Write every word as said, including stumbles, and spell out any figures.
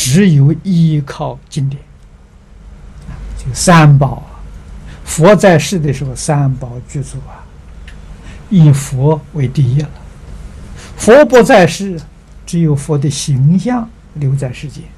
只有依靠经典。就三宝啊，佛在世的时候，三宝具足啊，以佛为第一了。佛不在世，只有佛的形象留在世间。